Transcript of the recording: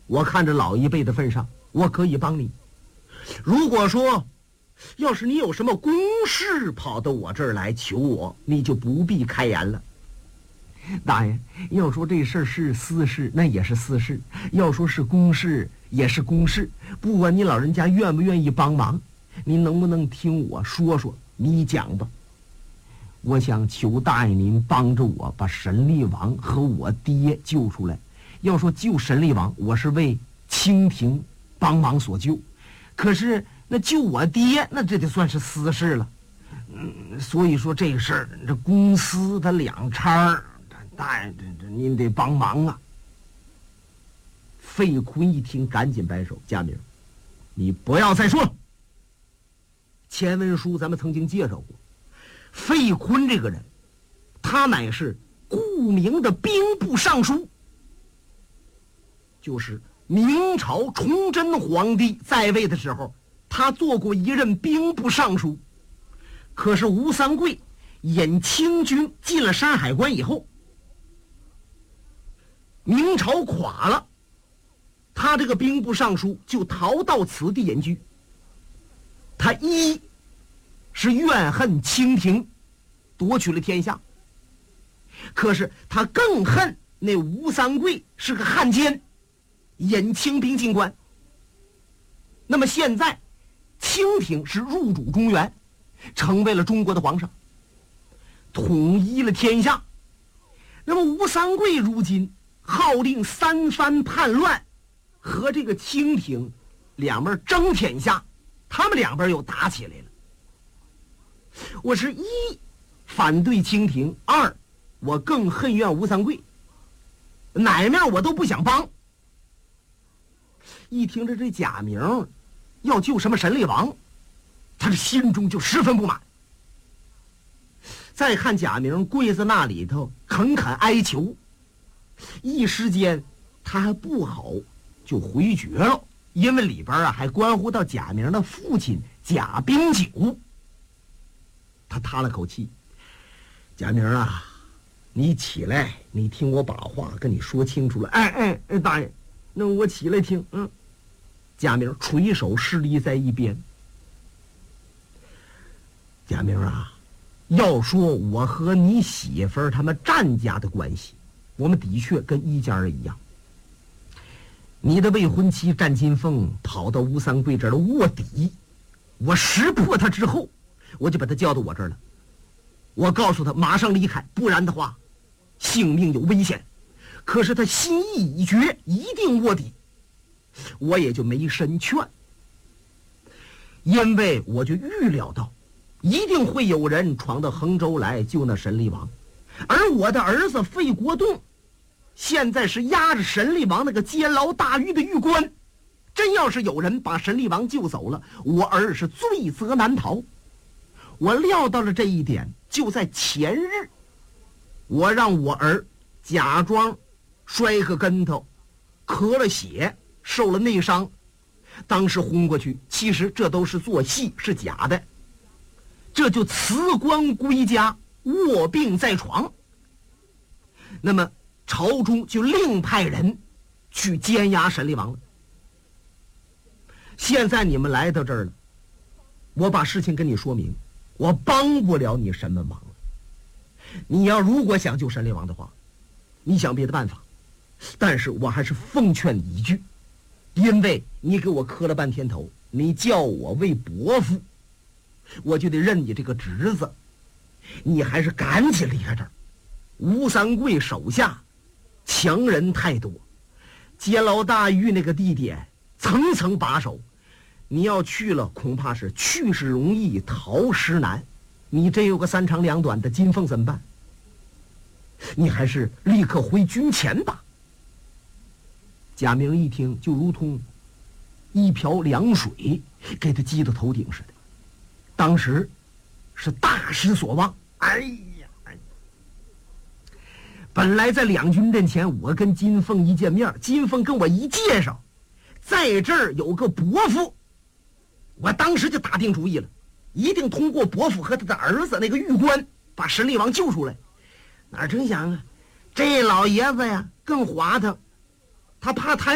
我看着老一辈的份上，我可以帮你。如果说要是你有什么公事跑到我这儿来求我，你就不必开言了。大爷，要说这事儿是私事，那也是私事；要说是公事，也是公事。不管你老人家愿不愿意帮忙，您能不能听我说说？你讲吧。我想求大爷您帮着我把神力王和我爹救出来。要说救神力王，我是为清廷帮忙所救，可是那救我爹，那这得算是私事了。所以说这个事儿，这公私的两掺儿，大爷这您得帮忙啊。费坤一听，赶紧摆手：佳明，你不要再说了。前文书咱们曾经介绍过，费坤这个人，他乃是顾名的兵部尚书，就是明朝崇祯皇帝在位的时候，他做过一任兵部尚书。可是吴三桂引清军进了山海关以后，明朝垮了，他这个兵部尚书就逃到此地隐居。他一是怨恨清廷夺取了天下，可是他更恨那吴三桂是个汉奸，引清兵进关。那么现在清廷是入主中原，成为了中国的皇上，统一了天下。那么吴三桂如今号令三藩叛乱，和这个清廷两边争天下，他们两边又打起来了。我是一反对清廷，二我更恨怨吴三桂，哪面我都不想帮。一听着这贾明要救什么神力王，他的心中就十分不满。再看贾明跪在那里头恳恳哀求，一时间他还不好就回绝了，因为里边还关乎到贾明的父亲贾冰九。他叹了口气：贾明啊，你起来，你听我把话跟你说清楚了。哎，大爷，那我起来听。贾明垂手侍立在一边。贾明啊，要说我和你媳妇儿他们战家的关系，我们的确跟一家人一样。你的未婚妻战金凤跑到吴三桂这儿的卧底，我识破他之后，我就把他叫到我这儿了。我告诉他马上离开，不然的话性命有危险。可是他心意已决，一定卧底，我也就没深劝，因为我就预料到一定会有人闯到衡州来救那神力王，而我的儿子费国栋现在是押着神力王那个监牢大狱的狱官，真要是有人把神力王救走了，我儿是罪责难逃。我料到了这一点，就在前日，我让我儿假装摔个跟头，咳了血，受了内伤，当时轰过去，其实这都是做戏，是假的。这就辞官归家，卧病在床。那么朝中就另派人去监押神力王了。现在你们来到这儿了，我把事情跟你说明，我帮不了你什么忙了。你要如果想救神力王的话，你想别的办法，但是我还是奉劝你一句，因为你给我磕了半天头，你叫我为伯父，我就得认你这个侄子，你还是赶紧离开这儿。吴三桂手下强人太多，监牢大狱那个地点层层把守，你要去了恐怕是去时容易逃时难。你真有个三长两短的金凤怎么办？你还是立刻回军前吧。贾明一听就如同一瓢凉水给他激到头顶似的，当时是大失所望。哎呀，本来在两军阵前，我跟金凤一见面，金凤跟我一介绍，在这儿有个伯父，我当时就打定主意了，一定通过伯父和他的儿子那个狱官把神力王救出来。哪成想啊，这老爷子呀更滑腾，他怕他